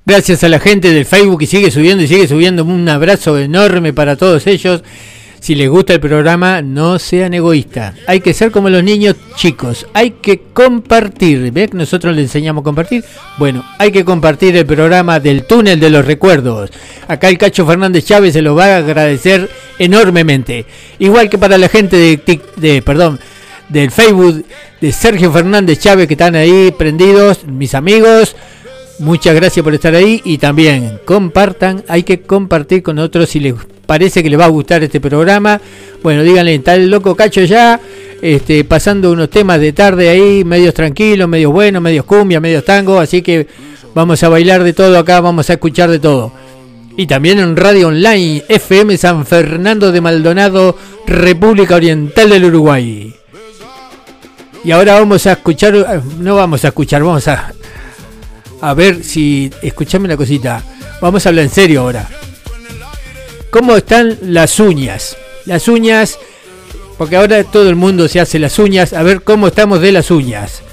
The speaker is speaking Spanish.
Gracias a la gente del Facebook que sigue subiendo y sigue subiendo. Un abrazo enorme para todos ellos. Si les gusta el programa, no sean egoístas. Hay que ser como los niños chicos. Hay que compartir. ¿Ves que nosotros les enseñamos a compartir? Bueno, hay que compartir el programa del Túnel de los Recuerdos. Acá el Cacho Fernández Chávez se lo va a agradecer enormemente. Igual que para la gente del Facebook de Sergio Fernández Chávez, que están ahí prendidos, mis amigos. Muchas gracias por estar ahí y también compartan, hay que compartir con otros si les parece que les va a gustar este programa. Bueno, díganle, está el loco Cacho ya, pasando unos temas de tarde ahí, medios tranquilos, medios buenos, medios cumbia, medios tango, así que vamos a bailar de todo acá, vamos a escuchar de todo. Y también en Radio Online, FM San Fernando de Maldonado, República Oriental del Uruguay. Y ahora vamos a escuchar, vamos a ver si, escuchame una cosita, vamos a hablar en serio ahora. ¿Cómo están las uñas? Las uñas, porque ahora todo el mundo se hace las uñas, a ver cómo estamos de las uñas.